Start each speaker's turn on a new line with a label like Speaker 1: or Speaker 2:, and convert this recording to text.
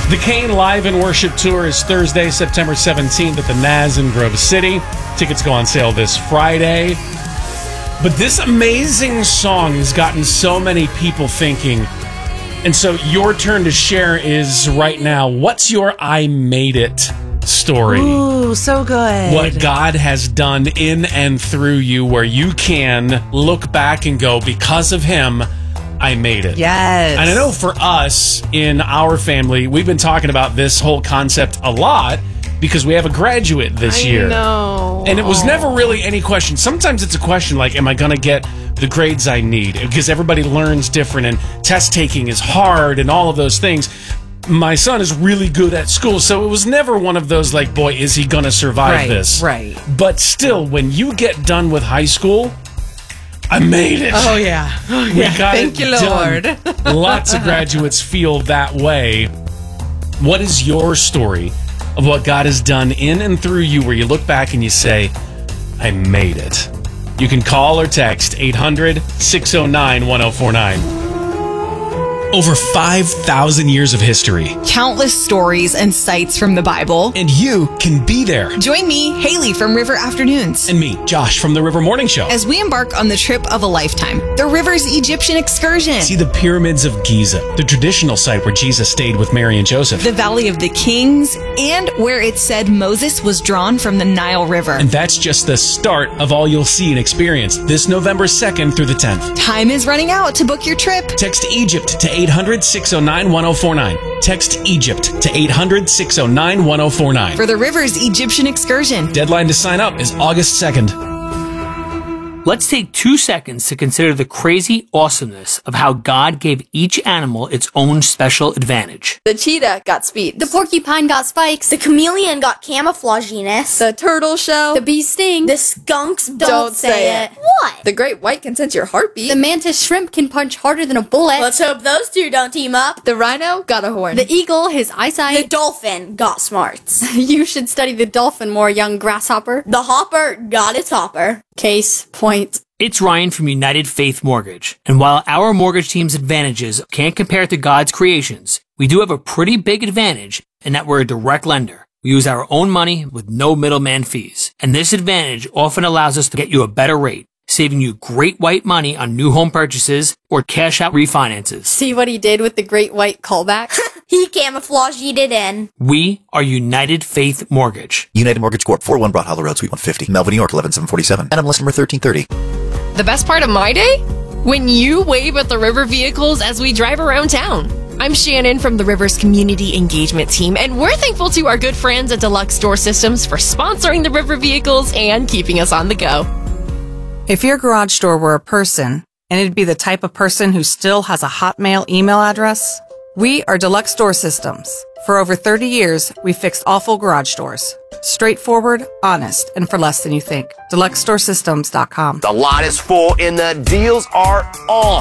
Speaker 1: The Kane Live in Worship Tour is Thursday, September 17th at the Naz in Grove City. Tickets go on sale this Friday. But this amazing song has gotten so many people thinking. And so your turn to share is right now. What's your I made it story?
Speaker 2: Ooh, so good.
Speaker 1: What God has done in and through you, where you can look back and go, because of him, I made it.
Speaker 2: Yes.
Speaker 1: And I know for us in our family, we've been talking about this whole concept a lot because we have a graduate this year.
Speaker 2: I know.
Speaker 1: And it was never really any question. Sometimes it's a question like, am I going to get the grades I need? Because everybody learns different and test taking is hard and all of those things. My son is really good at school, so it was never one of those like, boy, is he going to survive this?
Speaker 2: Right.
Speaker 1: But still, when you get done with high school, I made it.
Speaker 2: Oh, yeah.
Speaker 1: We got
Speaker 2: Thank
Speaker 1: it
Speaker 2: you, Lord.
Speaker 1: done. Lots of graduates feel that way. What is your story of what God has done in and through you where you look back and you say, I made it? You can call or text 800-609-1049. Over 5,000 years of history.
Speaker 3: Countless stories and sights from the Bible.
Speaker 1: And you can be there.
Speaker 3: Join me, Haley from River Afternoons.
Speaker 1: And me, Josh from the River Morning Show.
Speaker 3: As we embark on the trip of a lifetime, the River's Egyptian excursion.
Speaker 1: See the pyramids of Giza, the traditional site where Jesus stayed with Mary and Joseph.
Speaker 3: The Valley of the Kings, and where it said Moses was drawn from the Nile River.
Speaker 1: And that's just the start of all you'll see and experience this November 2nd through the 10th.
Speaker 3: Time is running out to book your trip.
Speaker 1: Text Egypt to 800-609-1049. Text Egypt to 800-609-1049.
Speaker 3: For the River's Egyptian excursion.
Speaker 1: Deadline to sign up is August 2nd.
Speaker 4: Let's take 2 seconds to consider the crazy awesomeness of how God gave each animal its own special advantage.
Speaker 5: The cheetah got speed.
Speaker 6: The porcupine got spikes. The chameleon got camouflaginess.
Speaker 5: The turtle shell.
Speaker 6: The bee sting. The skunks don't say it. What?
Speaker 5: The great white can sense your heartbeat.
Speaker 6: The mantis shrimp can punch harder than a bullet.
Speaker 7: Let's hope those two don't team up.
Speaker 5: The rhino got a horn.
Speaker 6: The eagle, his eyesight.
Speaker 7: The dolphin got smarts.
Speaker 6: You should study the dolphin more, young grasshopper.
Speaker 7: The hopper got its hopper.
Speaker 6: Case point.
Speaker 4: It's Ryan from United Faith Mortgage. And while our mortgage team's advantages can't compare to God's creations, we do have a pretty big advantage in that we're a direct lender. We use our own money with no middleman fees. And this advantage often allows us to get you a better rate, saving you great white money on new home purchases or cash out refinances.
Speaker 6: See what he did with the great white callback?
Speaker 7: He camouflaged it in.
Speaker 4: We are United Faith Mortgage.
Speaker 8: United Mortgage Corp. 401 Broad Hollow Road, Suite 150, Melville, New York, 11747. NMLS number 1330.
Speaker 9: The best part of my day? When you wave at the River vehicles as we drive around town. I'm Shannon from the River's Community Engagement Team, and we're thankful to our good friends at Deluxe Door Systems for sponsoring the River vehicles and keeping us on the go.
Speaker 2: If your garage door were a person, and it'd be the type of person who still has a Hotmail email address, we are Deluxe Door Systems. For over 30 years, we fixed awful garage doors. Straightforward, honest, and for less than you think. DeluxeDoorSystems.com.
Speaker 10: The lot is full and the deals are on.